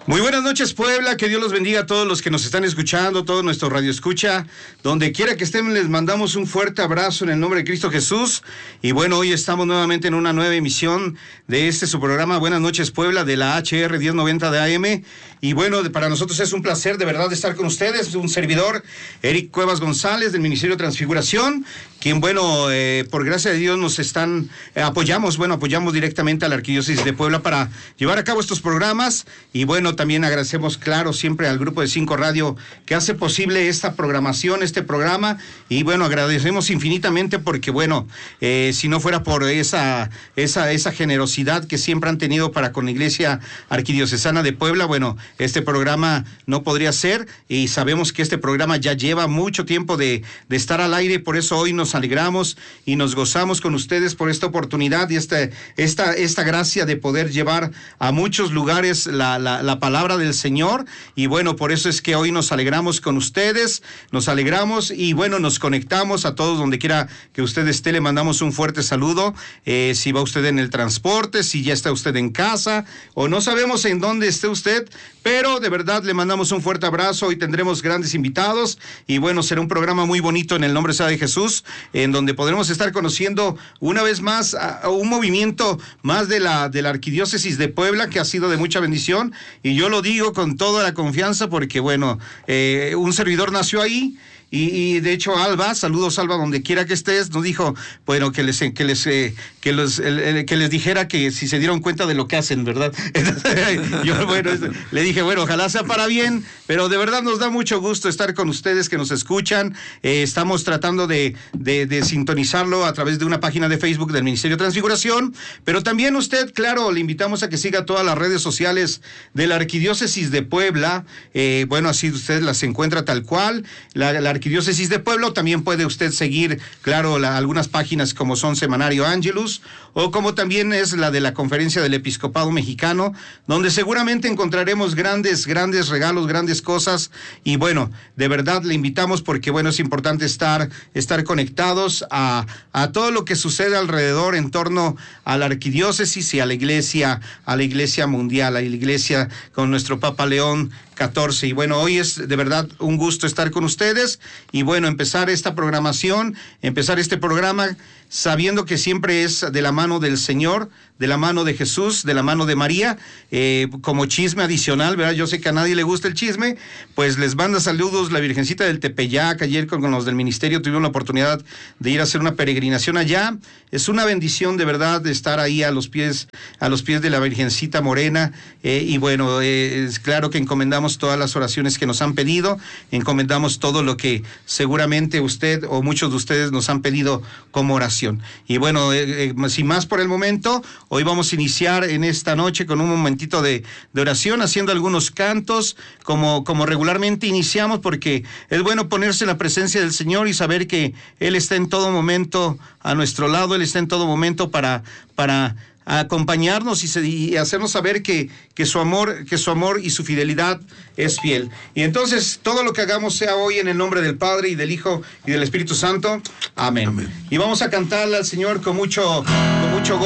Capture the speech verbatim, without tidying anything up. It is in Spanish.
Muy buenas noches, Puebla, que Dios los bendiga a todos los que nos están escuchando, todo nuestro radio escucha, donde quiera que estén, les mandamos un fuerte abrazo en el nombre de Cristo Jesús. Y bueno, hoy estamos nuevamente en una nueva emisión de este su programa Buenas noches, Puebla, de la H R diez noventa de A M. Y bueno, para nosotros es un placer de verdad estar con ustedes, un servidor, Eric Cuevas González, del Ministerio de Transfiguración, quien, bueno, eh, por gracia de Dios nos están, eh, apoyamos, bueno, apoyamos directamente a la Arquidiócesis de Puebla para llevar a cabo estos programas. Y bueno, también agradecemos, claro, siempre al grupo de Cinco Radio que hace posible esta programación, este programa. Y bueno, agradecemos infinitamente porque, bueno, eh, si no fuera por esa, esa, esa generosidad que siempre han tenido para con la Iglesia Arquidiocesana de Puebla, bueno, este programa no podría ser. Y sabemos que este programa ya lleva mucho tiempo de, de estar al aire, por eso hoy nos alegramos y nos gozamos con ustedes por esta oportunidad y esta, esta, esta gracia de poder llevar a muchos lugares la, la, la palabra del Señor. Y bueno, por eso es que hoy nos alegramos con ustedes, nos alegramos y bueno, nos conectamos a todos donde quiera que usted esté, le mandamos un fuerte saludo, eh, si va usted en el transporte, si ya está usted en casa o no sabemos en dónde esté usted, pero de verdad le mandamos un fuerte abrazo. Hoy tendremos grandes invitados y bueno, será un programa muy bonito en el nombre sea de Jesús, en donde podremos estar conociendo una vez más a, a un movimiento más de la, de la Arquidiócesis de Puebla que ha sido de mucha bendición. Y yo lo digo con toda la confianza porque, bueno, eh, un servidor nació ahí. Y, y de hecho Alba, saludos Alba, donde quiera que estés, nos dijo, bueno, que les que les eh, que los el, el, que les dijera que si se dieron cuenta de lo que hacen, ¿verdad? Entonces, yo, bueno, le dije, bueno, ojalá sea para bien, pero de verdad nos da mucho gusto estar con ustedes que nos escuchan. Eh, estamos tratando de, de, de sintonizarlo a través de una página de Facebook del Ministerio de Transfiguración, pero también usted, claro, le invitamos a que siga todas las redes sociales de la Arquidiócesis de Puebla. Eh, bueno, así usted las encuentra tal cual, la, la Arquidiócesis de Puebla. También puede usted seguir, claro, la, algunas páginas como son Semanario Angelus o como también es la de la Conferencia del Episcopado Mexicano, donde seguramente encontraremos grandes, grandes regalos, grandes cosas. Y bueno, de verdad le invitamos porque, bueno, es importante estar, estar conectados a, a todo lo que sucede alrededor en torno a la Arquidiócesis y a la Iglesia, a la Iglesia Mundial, a la Iglesia con nuestro Papa León catorce. Y bueno, hoy es de verdad un gusto estar con ustedes y bueno, empezar esta programación, empezar este programa sabiendo que siempre es de la mano del Señor, de la mano de Jesús, de la mano de María, eh, como chisme adicional, ¿verdad? Yo sé que a nadie le gusta el chisme, pues les manda saludos la Virgencita del Tepeyac. Ayer con, con los del ministerio tuvimos la oportunidad de ir a hacer una peregrinación allá. Es una bendición de verdad de estar ahí a los pies, a los pies de la Virgencita Morena, eh, y bueno, eh, es claro que encomendamos todas las oraciones que nos han pedido, encomendamos todo lo que seguramente usted o muchos de ustedes nos han pedido como oración. Y bueno, eh, eh, sin más por el momento, hoy vamos a iniciar en esta noche con un momentito de, de oración, haciendo algunos cantos, como, como regularmente iniciamos, porque es bueno ponerse en la presencia del Señor y saber que Él está en todo momento a nuestro lado, Él está en todo momento para, para acompañarnos y, se, y hacernos saber que, que su amor, que su amor y su fidelidad es fiel. Y entonces todo lo que hagamos sea hoy en el nombre del Padre y del Hijo y del Espíritu Santo. Amén. Amén. Y vamos a cantarle al Señor con mucho, con mucho gozo.